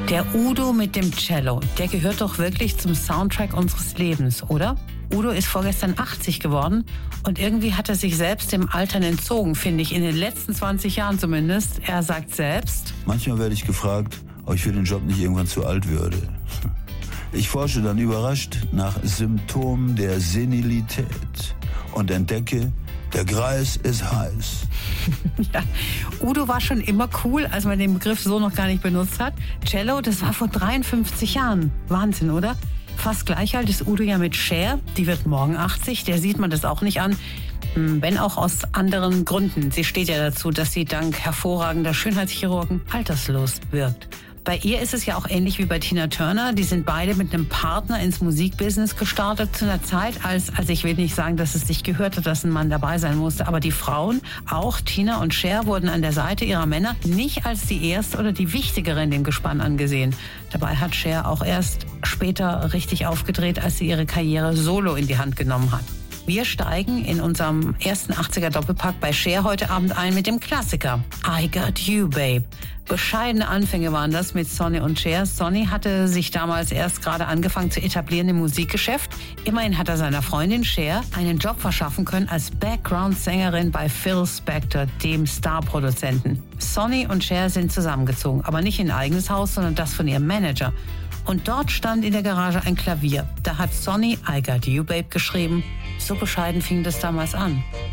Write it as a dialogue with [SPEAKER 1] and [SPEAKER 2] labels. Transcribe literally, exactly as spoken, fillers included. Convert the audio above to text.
[SPEAKER 1] Der Udo mit dem Cello, der gehört doch wirklich zum Soundtrack unseres Lebens, oder? Udo ist vorgestern achtzig geworden und irgendwie hat er sich selbst dem Altern entzogen, finde ich, in den letzten zwanzig Jahren zumindest. Er sagt selbst:
[SPEAKER 2] Manchmal werde ich gefragt, ob ich für den Job nicht irgendwann zu alt würde. Ich forsche dann überrascht nach Symptomen der Senilität und entdecke, der Greis ist heiß.
[SPEAKER 1] Ja, Udo war schon immer cool, als man den Begriff so noch gar nicht benutzt hat. Cello, das war vor dreiundfünfzig Jahren. Wahnsinn, oder? Fast gleich alt ist Udo ja mit Cher. Die wird morgen achtzig. Der sieht man das auch nicht an. Wenn auch aus anderen Gründen. Sie steht ja dazu, dass sie dank hervorragender Schönheitschirurgen alterslos wirkt. Bei ihr ist es ja auch ähnlich wie bei Tina Turner. Die sind beide mit einem Partner ins Musikbusiness gestartet zu einer Zeit, als, also ich will nicht sagen, dass es sich gehört hat, dass ein Mann dabei sein musste, aber die Frauen, auch Tina und Cher, wurden an der Seite ihrer Männer nicht als die erste oder die wichtigere in dem Gespann angesehen. Dabei hat Cher auch erst später richtig aufgedreht, als sie ihre Karriere solo in die Hand genommen hat. Wir steigen in unserem ersten achtziger Doppelpack bei Cher heute Abend ein mit dem Klassiker I Got You, Babe. Bescheidene Anfänge waren das mit Sonny und Cher. Sonny hatte sich damals erst gerade angefangen zu etablieren im Musikgeschäft. Immerhin hat er seiner Freundin Cher einen Job verschaffen können als Background-Sängerin bei Phil Spector, dem Star-Produzenten. Sonny und Cher sind zusammengezogen, aber nicht in ein eigenes Haus, sondern das von ihrem Manager. Und dort stand in der Garage ein Klavier. Da hat Sonny I Got You, Babe geschrieben. So bescheiden fing das damals an.